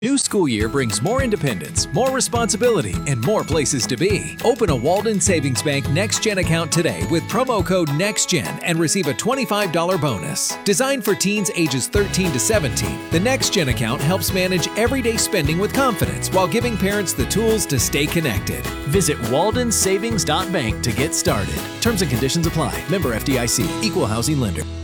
New school year brings more independence, more responsibility, and more places to be. Open a Walden Savings Bank NextGen account today with promo code NextGen and receive a $25 bonus. Designed for teens ages 13 to 17, the NextGen account helps manage everyday spending with confidence while giving parents the tools to stay connected. Visit waldensavings.bank to get started. Terms and conditions apply. Member FDIC. Equal housing lender.